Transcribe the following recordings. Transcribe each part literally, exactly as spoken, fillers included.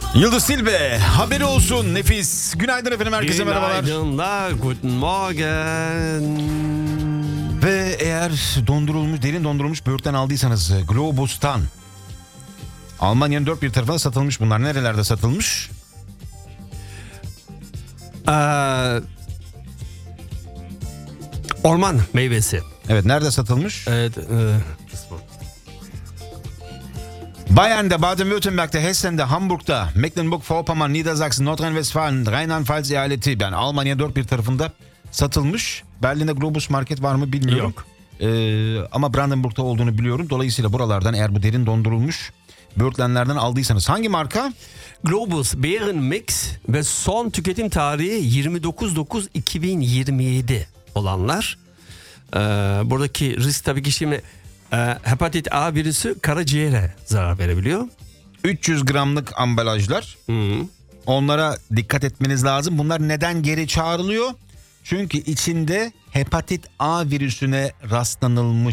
Yıldız Tilbe, haberi olsun nefis. Günaydın efendim, herkese merhabalar. Günaydınlar, guten morgen. Ve eğer dondurulmuş, derin dondurulmuş böğürtlen aldıysanız Globus'tan, Almanya'nın dört bir tarafına satılmış bunlar. Nerelerde satılmış? Ee, orman meyvesi. Evet, nerede satılmış? Evet. E, Bayern'de, Baden-Württemberg'de, Hessen'de, Hamburg'da, Mecklenburg-Vorpommern, Niedersachsen, Nordrhein-Westfalen, Rheinland-Pfalz eyaleti, yani Almanya dört bir tarafında satılmış. Berlin'de Globus market var mı bilmiyorum. Yok. Ee, ama Brandenburg'da olduğunu biliyorum. Dolayısıyla buralardan eğer bu derin dondurulmuş böğürtlenlerden aldıysanız, hangi marka? Globus Beeren Mix ve son tüketim tarihi yirmi dokuz dokuz iki bin yirmi yedi olanlar. Ee, buradaki risk tabii ki şimdi e, hepatit A virüsü karaciğere zarar verebiliyor. üç yüz gramlık ambalajlar. Hı. Onlara dikkat etmeniz lazım. Bunlar neden geri çağrılıyor? Çünkü içinde hepatit A virüsüne rastlanılmış.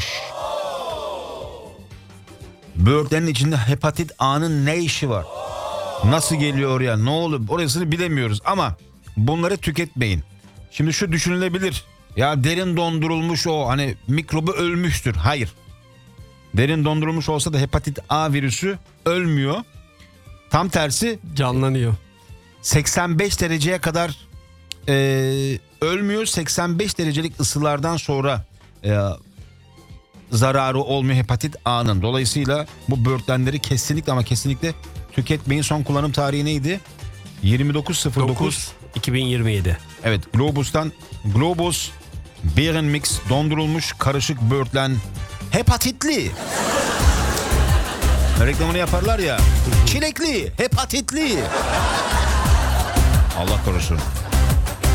Böğürtlenin içinde hepatit A'nın ne işi var? Nasıl geliyor oraya? Ne oluyor? Orasını bilemiyoruz ama bunları tüketmeyin. Şimdi şu düşünülebilir. Ya derin dondurulmuş o, hani mikrobu ölmüştür. Hayır. Derin dondurulmuş olsa da hepatit A virüsü ölmüyor. Tam tersi Canlanıyor. seksen beş dereceye kadar e, ölmüyor. seksen beş derecelik ısılardan sonra e, zararı olmuyor hepatit A'nın. Dolayısıyla bu böğürtlenleri kesinlikle ama kesinlikle tüketmeyin. Son kullanım tarihi neydi? yirmi dokuz sıfır dokuz iki bin yirmi yedi. Evet, Globus'tan Globus Beeren Mix dondurulmuş karışık böğürtlen hepatitli. Reklamını yaparlar ya. Çilekli, hepatitli. Allah korusun.